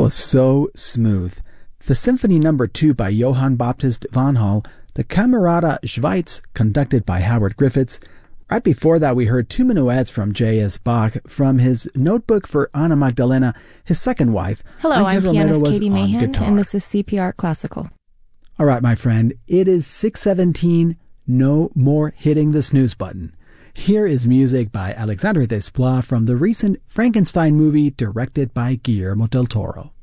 was so smooth. The Symphony No. 2 by Johann Baptist van Hall, the Camerata Schweiz, conducted by Howard Griffiths. Right before that, we heard two minuets from J.S. Bach from his Notebook for Anna Magdalena, his second wife. Hello, I'm pianist Katie Mahan, guitar. and this is CPR Classical. All right, my friend, it is 6:17. No more hitting the snooze button. Here is music by Alexandre Desplat from the recent Frankenstein movie directed by Guillermo del Toro.